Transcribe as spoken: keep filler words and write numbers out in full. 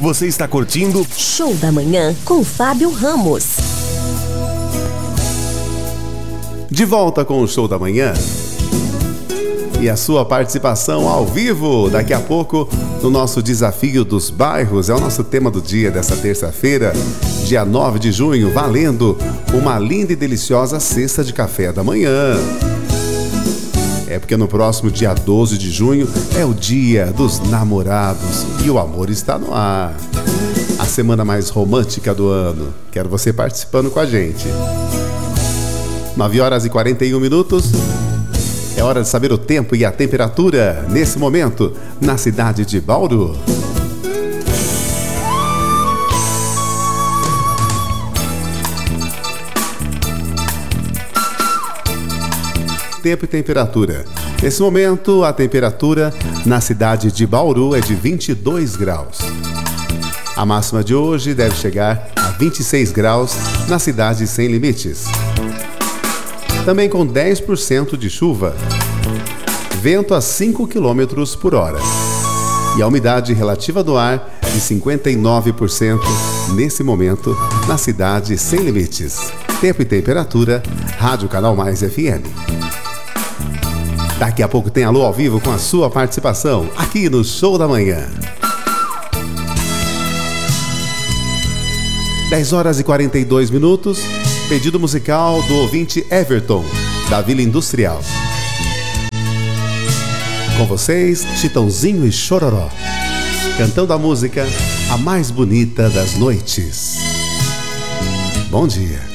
Você está curtindo Show da Manhã com Fábio Ramos. De volta com o Show da Manhã. E a sua participação ao vivo, daqui a pouco, no nosso Desafio dos Bairros. É o nosso tema do dia dessa terça-feira, dia nove de junho, valendo uma linda e deliciosa cesta de café da manhã. É porque no próximo dia doze de junho é o dia dos namorados e o amor está no ar. A semana mais romântica do ano. Quero você participando com a gente. nove horas e quarenta e um minutos. É hora de saber o tempo e a temperatura nesse momento na cidade de Bauru. Tempo e temperatura. Nesse momento, a temperatura na cidade de Bauru é de vinte e dois graus. A máxima de hoje deve chegar a vinte e seis graus na cidade Sem Limites. Também com dez por cento de chuva. Vento a cinco quilômetros por hora. E a umidade relativa do ar de cinquenta e nove por cento nesse momento na cidade Sem Limites. Tempo e temperatura, Rádio Canal Mais F M. Daqui a pouco tem Alô ao vivo com a sua participação aqui no Show da Manhã. dez horas e quarenta e dois minutos. Pedido musical do ouvinte Everton, da Vila Industrial. Com vocês, Chitãozinho e Chororó, cantando a música A Mais Bonita das Noites. Bom dia.